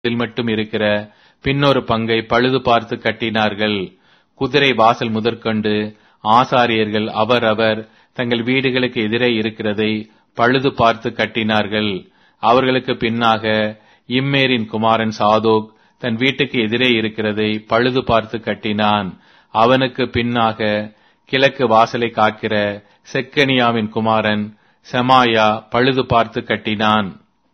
மட்டும் இருக்கிற பின்னொரு பங்கை பழுது பார்த்து கட்டினார்கள். குதிரை வாசல் முதற்கொண்டு ஆசாரியர்கள் அவரவர் தங்கள் வீடுகளுக்கு எதிரே இருக்கிறதை பழுது பார்த்து கட்டினார்கள். அவர்களுக்கு பின்னாக இம்மேரின் குமாரன் சாதோக் தன் வீட்டுக்கு எதிரே இருக்கிறதை பழுது பார்த்து கட்டினான். அவனுக்கு பின்னாக கிழக்கு வாசலை காக்கிற செக்கனியாவின் குமாரன் செமாயா பழுது பார்த்து கட்டினான்.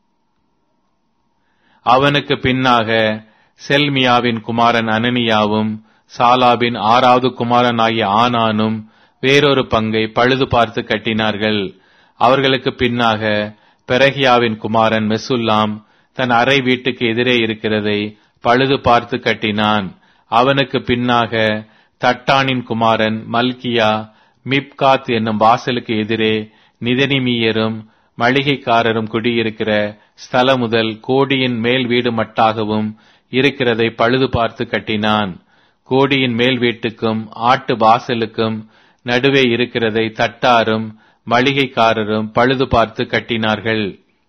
அவனுக்கு பின்னாக செல்மியாவின் குமாரன் அனனியாவும் சாலாபின் 6வது குமாரனாகிய ஆனானும் வேறொரு பங்கை பழுது பார்த்து கட்டினார்கள். அவர்களுக்கு பின்னாக பெரகியாவின் குமாரன் மெசுல்லாம் தன் அறை வீட்டுக்கு எதிரே இருக்கிறதை பழுது பார்த்து கட்டினான். அவனுக்கு பின்னாக தட்டானின் குமாரன் மல்கியா மிப்காத் என்னும் வாசலுக்கு எதிரே நிதனிமியரும் மளிகைக்காரரும் குடியிருக்கிற ஸ்தலம் முதல் கோடியின் மேல் வீடு மட்டாகவும் இருக்கிறதை பழுது பார்த்து கட்டினான். கோடியின் மேல் வீட்டுக்கும் ஆட்டு வாசலுக்கும் நடுவே இருக்கிறதை தட்டாரும் மளிகைக்காரரும் பழுது பார்த்து கட்டினார்கள்.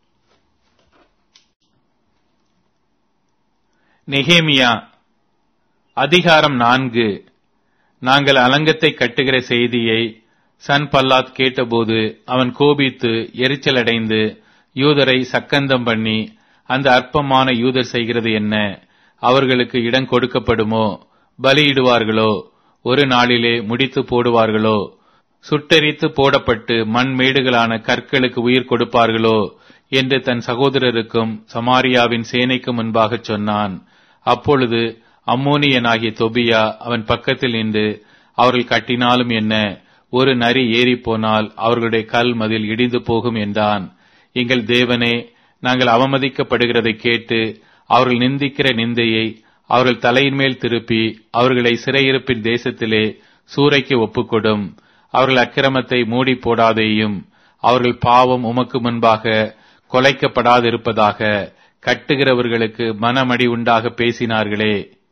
நெகேமியா அதிகாரம் 4. நாங்கள் அலங்கத்தை கட்டுகிற செய்தியை சன்பல்லாத் கேட்டபோது அவன் கோபித்து எரிச்சலடைந்து யூதரை சக்கந்தம் பண்ணி, அந்த அற்பமான யூதர் செய்கிறது என்ன? அவர்களுக்கு இடம் கொடுக்கப்படுமோ? பலியிடுவார்களோ? ஒரு நாளிலே முடித்து போடுவார்களோ? சுட்டெரித்து போடப்பட்டு மண் மேடுகளான கற்களுக்கு உயிர் கொடுப்பார்களோ என்று தன் சகோதரருக்கும் சமாரியாவின் சேனைக்கு முன்பாக சொன்னான். அப்பொழுது அம்மோனியனாகிய தொபியா அவன் பக்கத்தில் நின்று, அவர்கள் கட்டினாலும் என்ன, ஒரு நரி ஏறி போனால் அவர்களுடைய கல் மதில் இடிந்து போகும் என்றான். எங்கள் தேவனே, நாங்கள் அவமதிக்கப்படுகிறதை கேட்டு அவர்கள் நிந்திக்கிற நிந்தையை அவர்கள் தலையின் மேல் திருப்பி அவர்களை சிறையிருப்பின் தேசத்திலே சூறைக்கு ஒப்புக்கொடும். அவர்கள் அக்கிரமத்தை மூடி போடாதேயும். அவர்கள் பாவம் உமக்கு முன்பாக கொலைக்கப்படாதிருப்பதாக கட்டுகிறவர்களுக்கு மனமடி உண்டாக பேசினார்களே.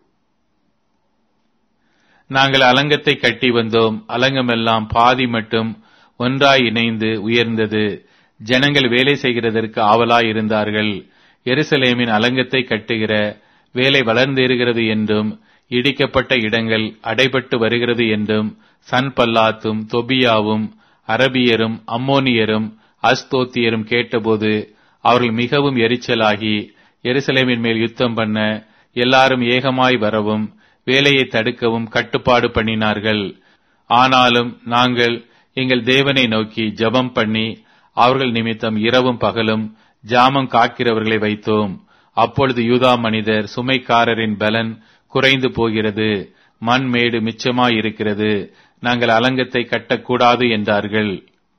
நாங்கள் அலங்கத்தை கட்டி வந்தோம். அலங்கமெல்லாம் பாதி மட்டும் ஒன்றாய் இணைந்து உயர்ந்தது. ஜனங்கள் வேலை செய்கிறதற்கு ஆவலாய் இருந்தார்கள். எருசலேமின் அலங்கத்தை கட்டுகிற வேலை வளர்ந்தேறுகிறது என்றும் இடிக்கப்பட்ட இடங்கள் அடைபட்டு வருகிறது என்றும் சன்பல்லாத்தும் தொபியாவும் அரபியரும் அம்மோனியரும் அஸ்தோத்தியரும் கேட்டபோது அவர்கள் மிகவும் எரிச்சலாகி எருசலேமின் மேல் யுத்தம் பண்ண எல்லாரும் ஏகமாய் வரவும் வேலையை தடுக்கவும் கட்டுப்பாடு பண்ணினார்கள். ஆனாலும் நாங்கள் எங்கள் தேவனை நோக்கி ஜெபம் பண்ணி அவர்கள் நிமித்தம் இரவும் பகலும் ஜாமம் காக்கிறவர்களை வைத்தோம். அப்பொழுது யூதா மனிதர், சுமைக்காரரின் பலன் குறைந்து போகிறது, மண்மேடு மிச்சமாயிருக்கிறது, நாங்கள் அலங்கத்தை கட்டக்கூடாது என்றார்கள்.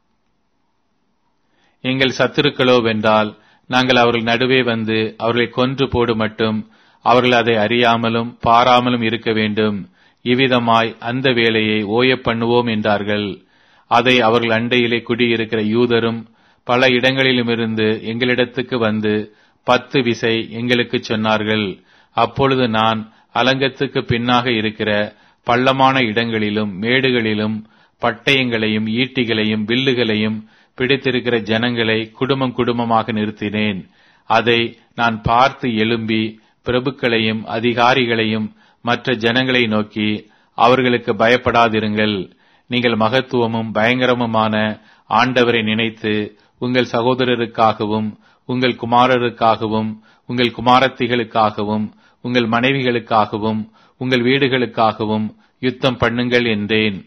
எங்கள் சத்துருக்களோ வென்றால் நாங்கள் அவர்கள் நடுவே வந்து அவர்களை கொன்று போடு மட்டும் அவர்கள் அதை அறியாமலும் பாராமலும் இருக்க வேண்டும். இவ்விதமாய் அந்த வேலையை ஓய பண்ணுவோம் என்றார்கள். அதை அவர்கள் அண்டையிலே குடியிருக்கிற யூதரும் பல இடங்களிலுமிருந்து எங்களிடத்துக்கு வந்து 10 விசை எங்களுக்கு சொன்னார்கள். அப்பொழுது நான் அலங்கத்துக்கு பின்னாக இருக்கிற பள்ளமான இடங்களிலும் மேடுகளிலும் பட்டயங்களையும் ஈட்டிகளையும் வில்லுகளையும் பிடித்திருக்கிற ஜனங்களை குடும்பம் குடும்பமாக நிறுத்தினேன். அதை நான் பார்த்து எழும்பி பிரபுக்களையும் அதிகாரிகளையும் மற்ற ஜனங்களை நோக்கி, அவர்களுக்கு பயப்படாதிருங்கள். நீங்கள் மகத்துவமும் பயங்கரமுமான ஆண்டவரை நினைத்து உங்கள் சகோதரருக்காகவும் உங்கள் குமாரருக்காகவும் உங்கள் குமாரத்திகளுக்காகவும் உங்கள் மனைவிகளுக்காகவும் உங்கள் வீடுகளுக்காகவும் யுத்தம் பண்ணுங்கள் என்றேன்.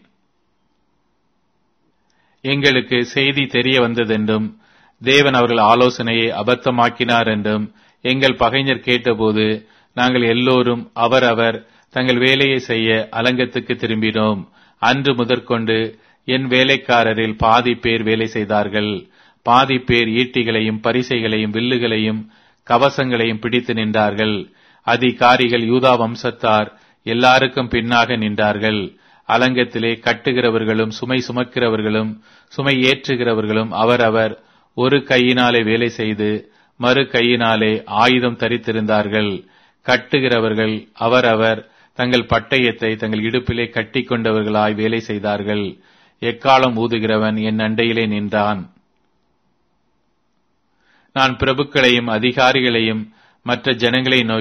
எங்களுக்கு செய்தி தெரிய வந்ததென்றும் தேவன் அவர்கள் ஆலோசனையை அபத்தமாக்கினார் என்றும் எங்கள் பகைஞர் கேட்டபோது நாங்கள் எல்லோரும் அவரவர் தங்கள் வேலையை செய்ய அலங்கத்துக்கு திரும்பினோம். அன்று முதற்கொண்டு என் வேலைக்காரரில் பாதி பேர் வேலை செய்தார்கள். பாதி பேர் ஈட்டிகளையும் பரிசைகளையும் வில்லுகளையும் கவசங்களையும் பிடித்து நின்றார்கள். அதிகாரிகள் யூதா வம்சத்தார் எல்லாருக்கும் பின்னாக நின்றார்கள். அலங்கத்திலே கட்டுகிறவர்களும் சுமை சுமக்கிறவர்களும் சுமை ஏற்றுகிறவர்களும் அவரவர் ஒரு கையினாலே வேலை செய்து மறு கையினாலே ஆயுதம் தரித்திருந்தார்கள். கட்டுகிறவர்கள் அவரவர் தங்கள் பட்டயத்தை தங்கள் இடுப்பிலே கட்டி கொண்டவர்களாய் வேலை செய்தார்கள். எக்காலம் ஊதுகிறவன் என் அண்டையிலே நின்றான். நான் பிரபுக்களையும் அதிகாரிகளையும் மற்ற ஜனங்களை நோக்கி